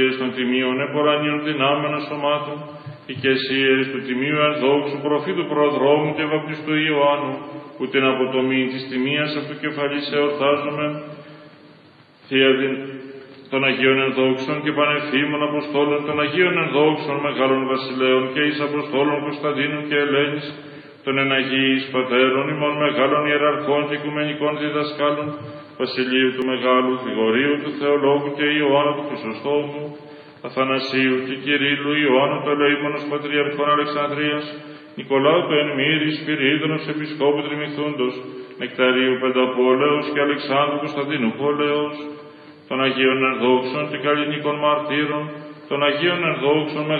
των τιμίων επορανίων δυνάμενων σωμάτων, οικεσίες του τιμίου ενδόξου προφήτου προδρόμου και βαπτιστού Ιωάννου, που την αποτομή της τιμίας αυτού κεφαλής εορτάζομαι, Θεία των Αγίων Ενδόξων και Πανευθύμων Αποστόλων, των Αγίων Ενδόξων Μεγάλων Βασιλέων και εις Αποστόλων Κωνσταντίνου και Ελένης, των εναγίης Πατέρων ημών Μεγάλων Ιεραρχών και Οικουμενικών Διδασκάλων, Βασιλείου του Μεγάλου, Γρηγορίου του Θεολόγου και Ιωάννου του Χρυσοστόμου, Αθανασίου και Κυρίλλου, Ιωάννου του Ελεήμονος Πατριαρχών Αλεξανδρίας, Νικολάου του Ενμύρη, Σπυρίδωνος Επισκόπου Τριμηθούντος, Νεκταρίου Πενταπόλεως και Αλεξάνδρου Κωνσταντίνου Πόλεως, των Αγίων Ενδόξων και Καλλινικών Μαρτύρων, των Αγίων Ενδόξων